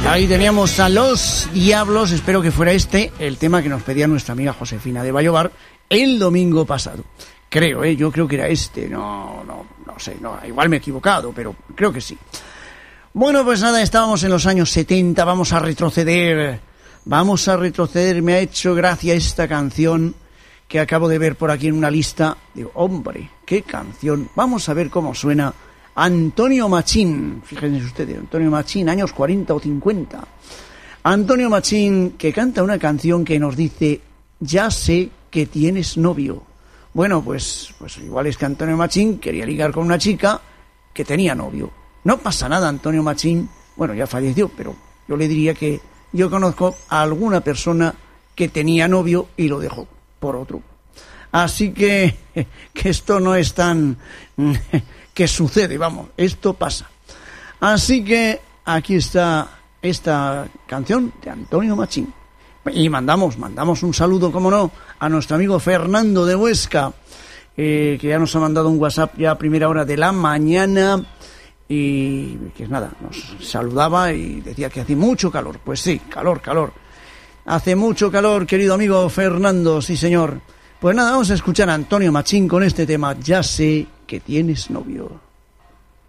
Ahí teníamos a Los Diablos, espero que fuera este el tema que nos pedía nuestra amiga Josefina de Vallobar el domingo pasado. Creo, yo creo que era este, no sé, igual me he equivocado, pero creo que sí. Bueno, pues nada, estábamos en los años 70, vamos a retroceder, me ha hecho gracia esta canción que acabo de ver por aquí en una lista. Digo, hombre, qué canción, vamos a ver cómo suena. Antonio Machín, fíjense ustedes, Antonio Machín, años 40 o 50. Antonio Machín, que canta una canción que nos dice, ya sé que tienes novio. Bueno, pues igual es que Antonio Machín quería ligar con una chica que tenía novio. No pasa nada, Antonio Machín, bueno, ya falleció, pero yo le diría que yo conozco a alguna persona que tenía novio y lo dejó por otro. Así que esto no es tan... que sucede, vamos, esto pasa. Así que aquí está esta canción de Antonio Machín. Y mandamos un saludo, como no, a nuestro amigo Fernando de Huesca, que ya nos ha mandado un WhatsApp ya a primera hora de la mañana, y que nada, nos saludaba y decía que hace mucho calor. Pues sí, calor. Hace mucho calor, querido amigo Fernando, sí señor. Pues nada, vamos a escuchar a Antonio Machín con este tema, ya sé que tienes novio.